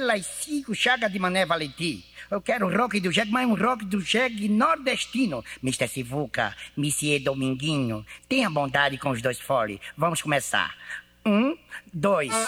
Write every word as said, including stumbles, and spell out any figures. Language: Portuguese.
pelas cinco chagas de Mané Valentim. Eu quero um rock do jegue, mas um rock do jegue nordestino. mister Sivuca, Monsieur Dominguinho, tenha bondade com os dois fole. Vamos começar. Um, dois...